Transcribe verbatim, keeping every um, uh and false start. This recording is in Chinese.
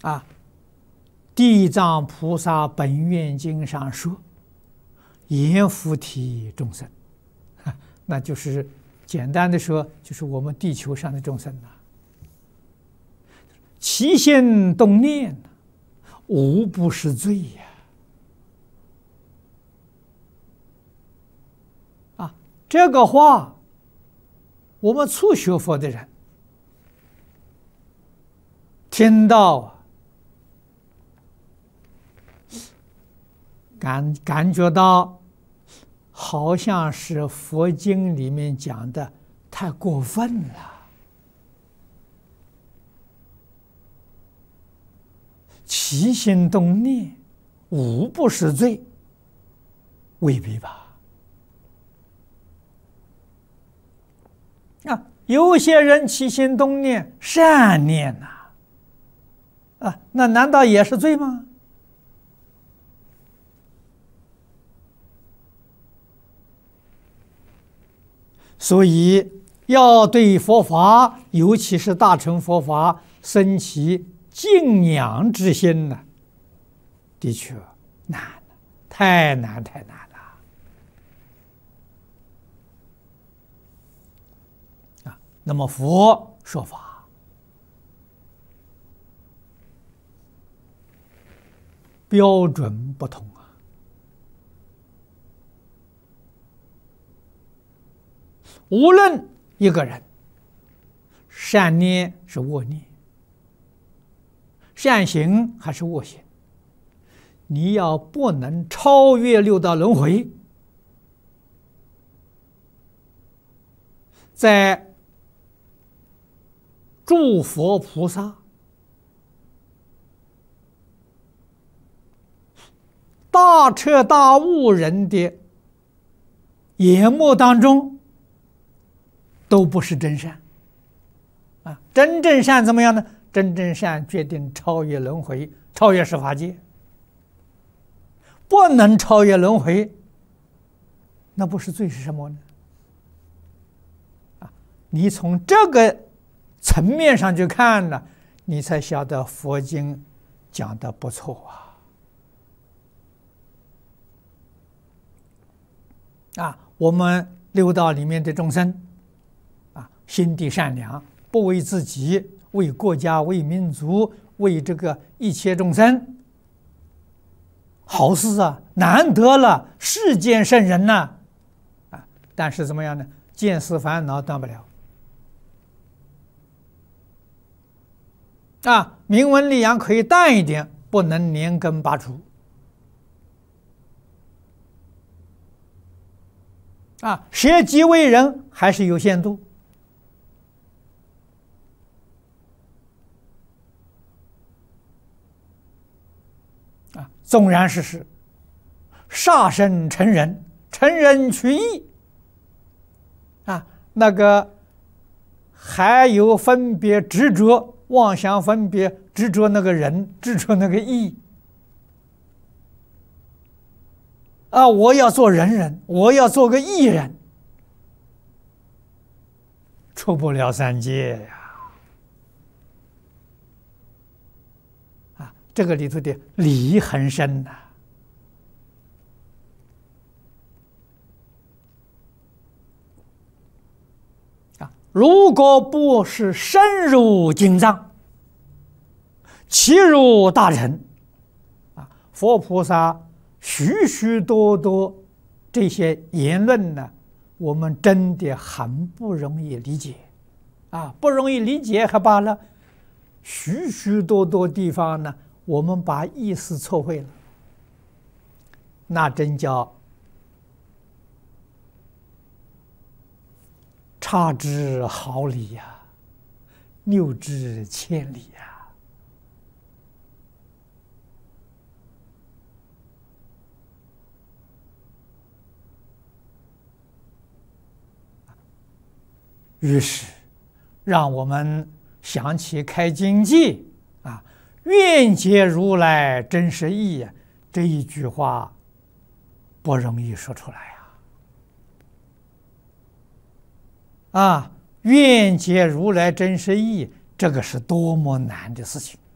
啊，地藏菩萨本愿经上说，阎浮提众生，那就是简单的说，就是我们地球上的众生呐、啊，起心动念，无不是罪呀！啊，这个话，我们初学佛的人听到，感感觉到，好像是佛经里面讲的太过分了。起心动念，无不是罪，未必吧？啊，有些人起心动念善念呐、啊，啊，那难道也是罪吗？所以要对佛法，尤其是大乘佛法，生起敬仰之心呢，的确难了，太难太难了啊！那么佛说法，标准不同啊。无论一个人善念是恶念，善行还是恶行，你要不能超越六道轮回，在诸佛菩萨大彻大悟人的眼目当中，都不是真善啊！真正善怎么样呢？真正善决定超越轮回，超越十法界。不能超越轮回，那不是罪是什么呢？啊，你从这个层面上去看呢，你才晓得佛经讲的不错啊！啊，我们六道里面的众生，啊，心地善良，不为自己，为国家，为民族，为这个一切众生，好事啊，难得了，世间圣人呐、啊，啊，但是怎么样呢？见思烦恼断不了，啊，名闻利养可以淡一点，不能连根拔除，啊，舍己为人还是有限度。啊，纵然是是杀身成仁，成仁取义，啊，那个还有分别执着、妄想分别执着那个人，执着那个义，啊，我要做仁人，我要做个义人，出不了三界呀。这个里头的理很深呐、啊！啊，如果不是深入经藏，契入大乘，啊，佛菩萨许许多多这些言论呢，我们真的很不容易理解，啊，不容易理解还罢了，许许多多地方呢。我们把意思错会了，那真叫差之毫厘呀，谬之千里呀！于是，让我们想起开经记啊。愿解如来真实义，这一句话不容易说出来呀！啊，愿解如来真实义，这个是多么难的事情。